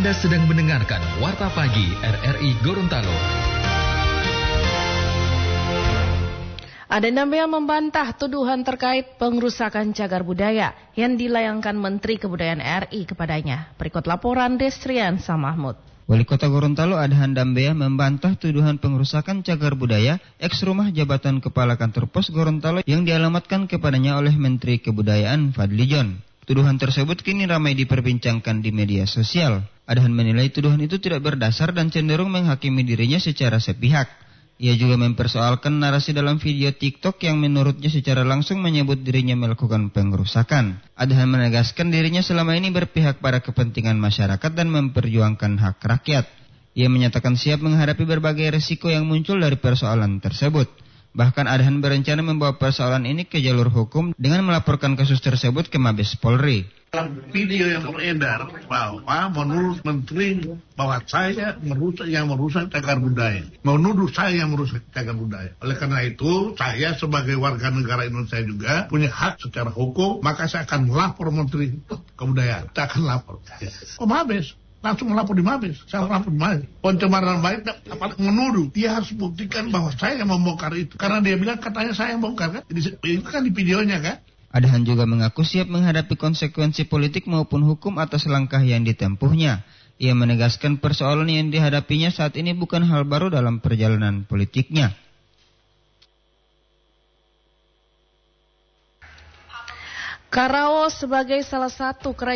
Anda sedang mendengarkan Warta Pagi RRI Gorontalo. Ada 6 yang membantah tuduhan terkait pengrusakan cagar budaya yang dilayangkan Menteri Kebudayaan RI kepadanya. Berikut laporan Desrian Samahmud. Wali Kota Gorontalo Adhan Dambea membantah tuduhan pengrusakan cagar budaya eks rumah jabatan Kepala Kantor Pos Gorontalo yang dialamatkan kepadanya oleh Menteri Kebudayaan Fadli John. Tuduhan tersebut kini ramai diperbincangkan di media sosial. Adhan menilai tuduhan itu tidak berdasar dan cenderung menghakimi dirinya secara sepihak. Ia juga mempersoalkan narasi dalam video TikTok yang menurutnya secara langsung menyebut dirinya melakukan pengrusakan. Adhan menegaskan dirinya selama ini berpihak pada kepentingan masyarakat dan memperjuangkan hak rakyat. Ia menyatakan siap menghadapi berbagai resiko yang muncul dari persoalan tersebut. Bahkan Adhan berencana membawa persoalan ini ke jalur hukum dengan melaporkan kasus tersebut ke Mabes Polri. Dalam video yang beredar bahwa menurut Menteri bahwa saya merusak cagar budaya, menuduh saya yang merusak cagar budaya. Oleh karena itu, saya sebagai warga negara Indonesia juga punya hak secara hukum, maka saya akan melapor Menteri Kebudayaan. Saya akan lapor. Oh, Mabes. Langsung melapor di Mabes. Saya melapor di Mabes. Pencemaran baik, menuduh. Dia harus buktikan bahwa saya yang membongkar itu. Karena dia bilang katanya saya yang bongkar kan. Jadi, itu kan di videonya kan. Adhan juga mengaku siap menghadapi konsekuensi politik maupun hukum atas langkah yang ditempuhnya. Ia menegaskan persoalan yang dihadapinya saat ini bukan hal baru dalam perjalanan politiknya. Karaos sebagai salah satu kerajaan